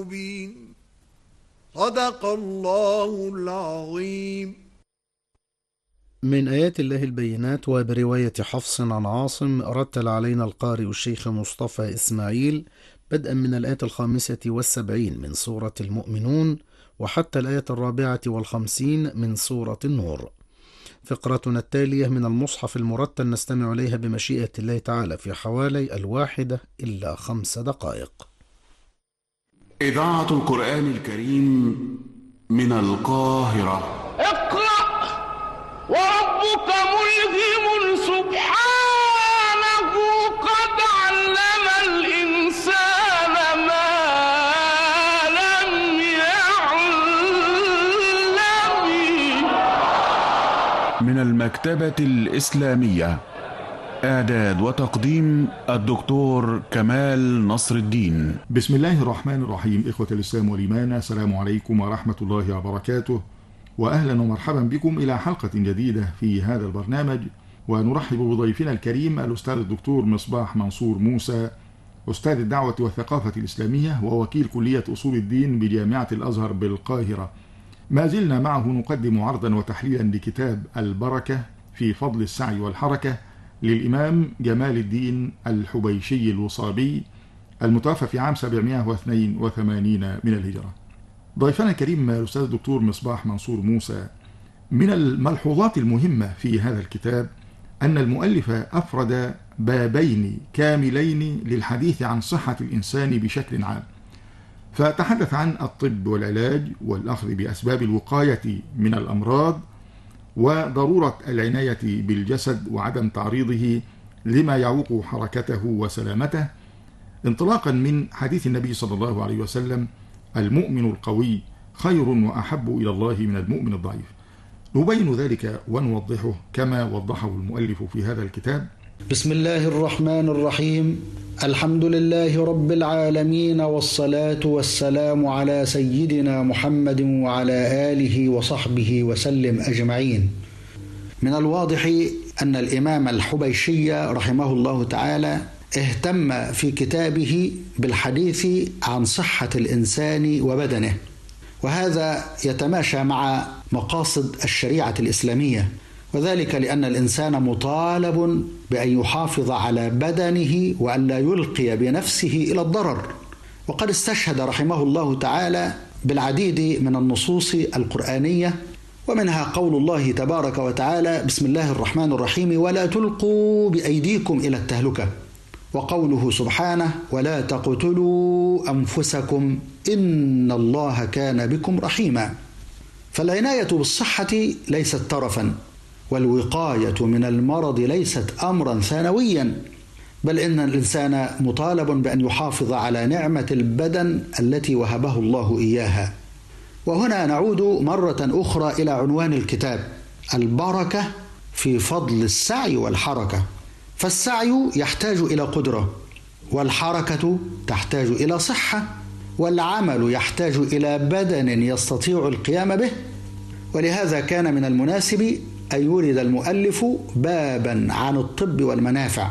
صدق الله العظيم. من آيات الله البينات. وبرواية حفص عن عاصم رتل علينا القارئ الشيخ مصطفى إسماعيل بدءا من الآية 75 من سورة المؤمنون وحتى الآية 54 من سورة النور. فقرتنا التالية من المصحف المرتل نستمع إليها بمشيئة الله تعالى في حوالي 1:05 دقائق. إذاعة القرآن الكريم من القاهرة. اقرأ وربك ملهم سبحانه قد علم الإنسان ما لم يعلم. من المكتبة الإسلامية. إعداد وتقديم الدكتور كمال نصر الدين. بسم الله الرحمن الرحيم. إخوة الإسلام والإيمان، السلام عليكم ورحمة الله وبركاته، وأهلا ومرحبا بكم إلى حلقة جديدة في هذا البرنامج. ونرحب بضيفنا الكريم الأستاذ الدكتور مصباح منصور موسى، أستاذ الدعوة والثقافة الإسلامية ووكيل كلية أصول الدين بجامعة الأزهر بالقاهرة. ما زلنا معه نقدم عرضا وتحليلا لكتاب البركة في فضل السعي والحركة للإمام جمال الدين الحبيشي الوصابي المتوفى في عام 782 من الهجرة. ضيفنا الكريم الأستاذ الدكتور مصباح منصور موسى، من الملحوظات المهمة في هذا الكتاب أن المؤلف أفرد بابين كاملين للحديث عن صحة الإنسان بشكل عام، فتحدث عن الطب والعلاج والأخذ بأسباب الوقاية من الأمراض وضرورة العناية بالجسد وعدم تعريضه لما يعوق حركته وسلامته، انطلاقا من حديث النبي صلى الله عليه وسلم: المؤمن القوي خير وأحب إلى الله من المؤمن الضعيف. نبين ذلك ونوضحه كما وضحه المؤلف في هذا الكتاب. بسم الله الرحمن الرحيم. الحمد لله رب العالمين، والصلاة والسلام على سيدنا محمد وعلى آله وصحبه وسلم أجمعين. من الواضح أن الإمام الحبيشي رحمه الله تعالى اهتم في كتابه بالحديث عن صحة الإنسان وبدنه، وهذا يتماشى مع مقاصد الشريعة الإسلامية، وذلك لأن الإنسان مطالب بأن يحافظ على بدنه وأن لا يلقي بنفسه إلى الضرر. وقد استشهد رحمه الله تعالى بالعديد من النصوص القرآنية، ومنها قول الله تبارك وتعالى: بسم الله الرحمن الرحيم: ولا تلقوا بأيديكم إلى التهلكة، وقوله سبحانه: ولا تقتلوا أنفسكم إن الله كان بكم رحيما. فالعناية بالصحة ليست ترفا، والوقاية من المرض ليست أمرا ثانويا، بل إن الإنسان مطالب بأن يحافظ على نعمة البدن التي وهبه الله إياها. وهنا نعود مرة أخرى إلى عنوان الكتاب: البركة في فضل السعي والحركة. فالسعي يحتاج إلى قدرة، والحركة تحتاج إلى صحة، والعمل يحتاج إلى بدن يستطيع القيام به. ولهذا كان من المناسب أن يورد المؤلف بابا عن الطب والمنافع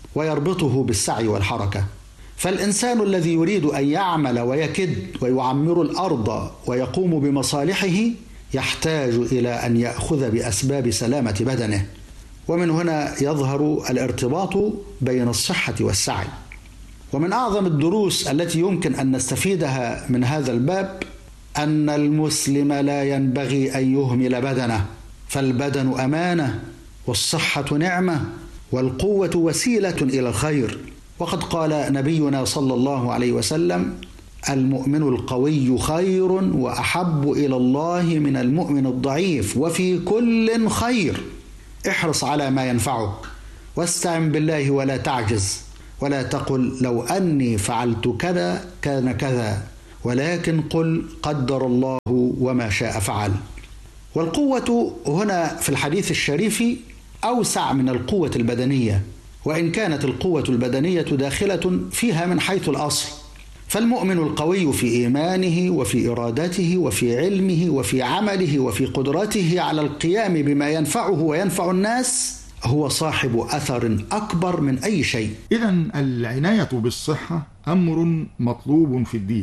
ويربطه بالسعي والحركة. فالإنسان الذي يريد أن يعمل ويكد ويعمر الأرض ويقوم بمصالحه يحتاج إلى أن يأخذ بأسباب سلامة بدنه، ومن هنا يظهر الارتباط بين الصحة والسعي. ومن أعظم الدروس التي يمكن أن نستفيدها من هذا الباب أن المسلم لا ينبغي أن يهمل بدنه، فالبدن أمانة، والصحة نعمة، والقوة وسيلة إلى الخير. وقد قال نبينا صلى الله عليه وسلم: المؤمن القوي خير وأحب إلى الله من المؤمن الضعيف، وفي كل خير. احرص على ما ينفعك، واستعن بالله ولا تعجز، ولا تقل لو أني فعلت كذا كان كذا، ولكن قل قدر الله وما شاء فعل. والقوة هنا في الحديث الشريف أوسع من القوة البدنية، وإن كانت القوة البدنية داخلة فيها من حيث الأصل. فالمؤمن القوي في إيمانه وفي إرادته وفي علمه وفي عمله وفي قدرته على القيام بما ينفعه وينفع الناس هو صاحب أثر أكبر من أي شيء. إذن العناية بالصحة أمر مطلوب في الدين،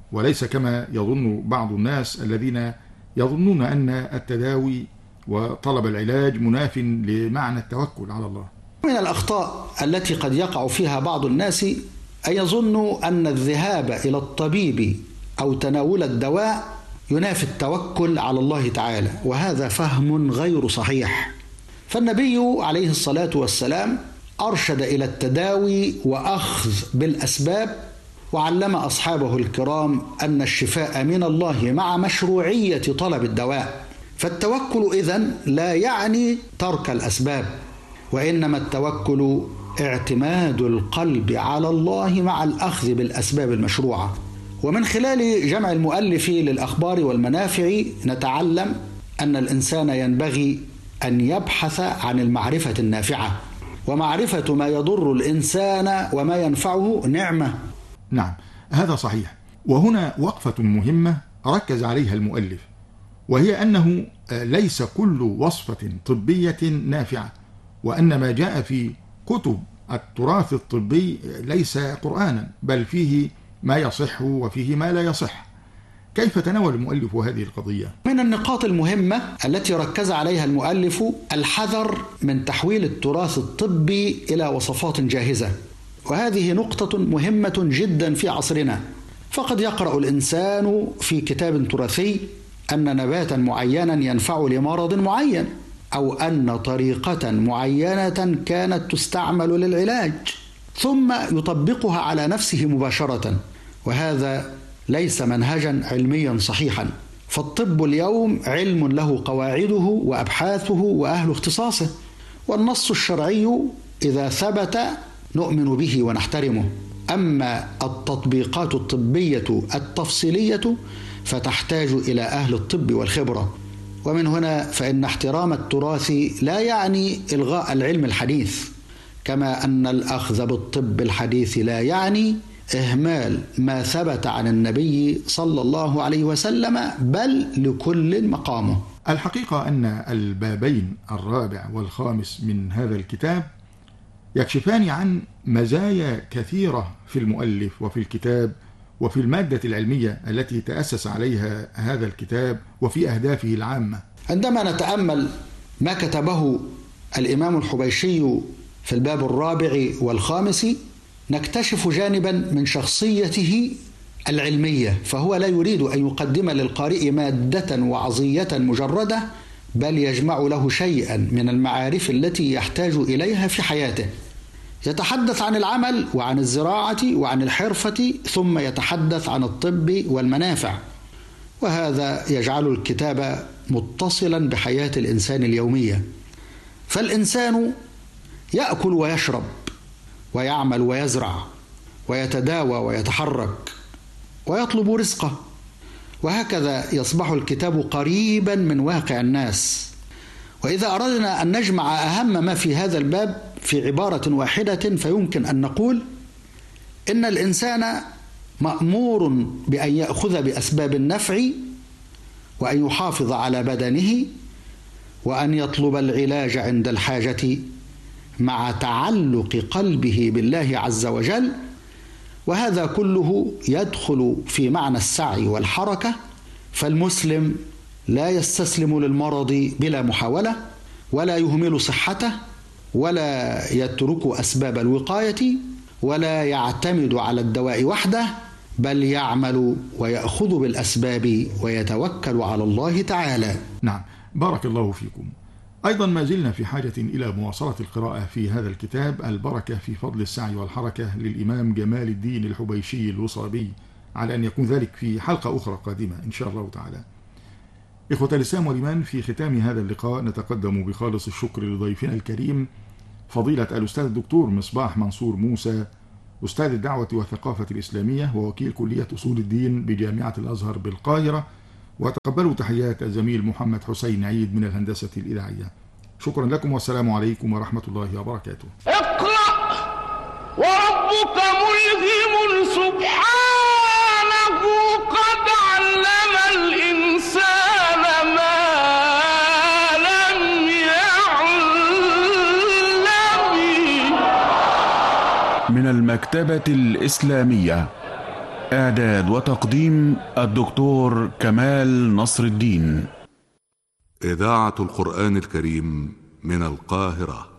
وليس كما يظن بعض الناس الذين يظنون أن التداوي وطلب العلاج مناف لمعنى التوكل على الله. من الأخطاء التي قد يقع فيها بعض الناس أن يظنوا أن الذهاب إلى الطبيب أو تناول الدواء ينافي التوكل على الله تعالى، وهذا فهم غير صحيح. فالنبي عليه الصلاة والسلام أرشد إلى التداوي وأخذ بالأسباب، وعلم أصحابه الكرام أن الشفاء من الله مع مشروعية طلب الدواء. فالتوكل إذن لا يعني ترك الأسباب، وإنما التوكل اعتماد القلب على الله مع الأخذ بالأسباب المشروعة. ومن خلال جمع المؤلف للأخبار والمنافع نتعلم أن الإنسان ينبغي أن يبحث عن المعرفة النافعة، ومعرفة ما يضر الإنسان وما ينفعه نعمة. نعم، هذا صحيح. وهنا وقفة مهمة ركز عليها المؤلف، وهي أنه ليس كل وصفة طبية نافعة، وأن ما جاء في كتب التراث الطبي ليس قرآنا، بل فيه ما يصح وفيه ما لا يصح. كيف تناول المؤلف هذه القضية؟ من النقاط المهمة التي ركز عليها المؤلف الحذر من تحويل التراث الطبي إلى وصفات جاهزة، وهذه نقطة مهمة جدا في عصرنا. فقد يقرأ الإنسان في كتاب تراثي أن نباتا معينا ينفع لمرض معين، أو أن طريقة معينة كانت تستعمل للعلاج، ثم يطبقها على نفسه مباشرة، وهذا ليس منهجا علميا صحيحا. فالطب اليوم علم له قواعده وأبحاثه وأهل اختصاصه، والنص الشرعي إذا ثبت نؤمن به ونحترمه. أما التطبيقات الطبية التفصيلية فتحتاج إلى أهل الطب والخبرة. ومن هنا فإن احترام التراث لا يعني إلغاء العلم الحديث، كما أن الأخذ بالطب الحديث لا يعني إهمال ما ثبت عن النبي صلى الله عليه وسلم، بل لكل مقامه. الحقيقة أن البابين الرابع والخامس من هذا الكتاب يكشفان عن مزايا كثيرة في المؤلف وفي الكتاب وفي المادة العلمية التي تأسس عليها هذا الكتاب وفي أهدافه العامة. عندما نتأمل ما كتبه الإمام الحبيشي في الباب الرابع والخامس نكتشف جانبا من شخصيته العلمية، فهو لا يريد أن يقدم للقارئ مادة وعظية مجردة، بل يجمع له شيئا من المعارف التي يحتاج إليها في حياته. يتحدث عن العمل وعن الزراعة وعن الحرفة، ثم يتحدث عن الطب والمنافع، وهذا يجعل الكتاب متصلا بحياة الإنسان اليومية. فالإنسان يأكل ويشرب ويعمل ويزرع ويتداوى ويتحرك ويطلب رزقه، وهكذا يصبح الكتاب قريبا من واقع الناس. وإذا أردنا أن نجمع أهم ما في هذا الباب في عبارة واحدة فيمكن أن نقول إن الإنسان مأمور بأن يأخذ بأسباب النفع، وأن يحافظ على بدنه، وأن يطلب العلاج عند الحاجة، مع تعلق قلبه بالله عز وجل. وهذا كله يدخل في معنى السعي والحركة. فالمسلم لا يستسلم للمرض بلا محاولة، ولا يهمل صحته، ولا يترك أسباب الوقاية، ولا يعتمد على الدواء وحده، بل يعمل ويأخذ بالأسباب ويتوكل على الله تعالى. نعم، بارك الله فيكم. أيضا ما زلنا في حاجة إلى مواصلة القراءة في هذا الكتاب البركة في فضل السعي والحركة للإمام جمال الدين الحبيشي الوصابي، على أن يكون ذلك في حلقة أخرى قادمة إن شاء الله تعالى. إخوة الإسلام والإيمان، في ختام هذا اللقاء نتقدم بخالص الشكر لضيفنا الكريم فضيلة الأستاذ الدكتور مصباح منصور موسى، أستاذ الدعوة والثقافة الإسلامية ووكيل كلية أصول الدين بجامعة الأزهر بالقاهرة، وتقبلوا تحيات الزميل محمد حسين عيد من الهندسة الإذاعية. شكرا لكم والسلام عليكم ورحمة الله وبركاته. اقرأ وربك ملهم سبحانه قد علم الإنسان ما لم يعلم. من المكتبة الإسلامية إعداد وتقديم الدكتور كمال نصر الدين. إذاعة القرآن الكريم من القاهرة.